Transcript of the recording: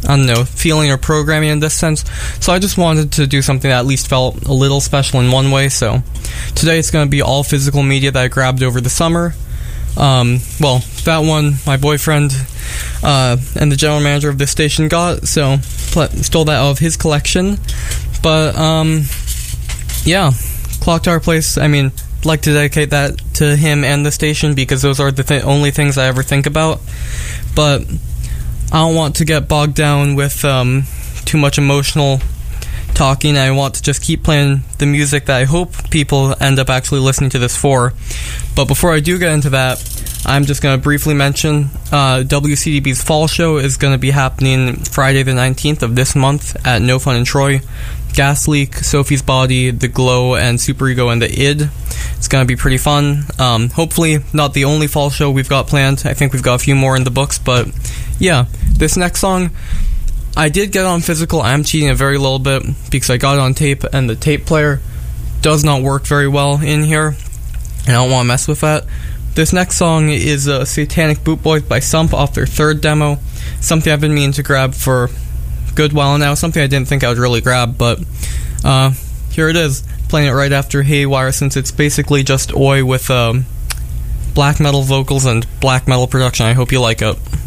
I don't know, feeling or programming in this sense. So I just wanted to do something that at least felt a little special in one way. So today it's going to be all physical media that I grabbed over the summer. Well, that one my boyfriend and the general manager of this station got, so stole that out of his collection. But yeah, Clock Tower Place, I mean, I'd like to dedicate that to him and the station because those are the only things I ever think about. But I don't want to get bogged down with too much emotional talking. I want to just keep playing the music that I hope people end up actually listening to this for. But before I do get into that, I'm just going to briefly mention WCDB's Fall Show is going to be happening Friday the 19th of this month at No Fun in Troy. Gas Leak, Sophie's Body, The Glow, and Super Ego and the Id. It's going to be pretty fun. Hopefully not the only fall show we've got planned. I think we've got a few more in the books, but yeah, this next song, I did get on physical. I'm cheating a very little bit because I got it on tape, and the tape player does not work very well in here, and I don't want to mess with that. This next song is Satanic Boot Boys by Sump off their third demo. Something I've been meaning to grab for a good while now. Something I didn't think I would really grab, but here it is. Playing it right after Haywire, since it's basically just Oi with black metal vocals and black metal production. I hope you like it.